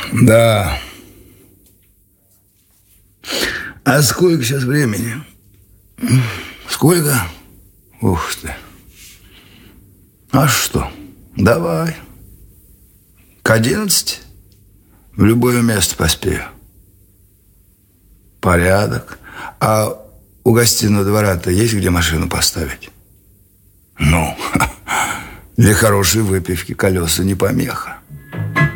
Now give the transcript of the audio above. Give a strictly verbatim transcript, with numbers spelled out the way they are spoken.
Да. А сколько сейчас времени? Сколько? Ух ты. А что? Давай. К одиннадцати? В любое место поспею. Порядок. А у гостиного двора-то есть где машину поставить? Ну, для хорошей выпивки колеса не помеха.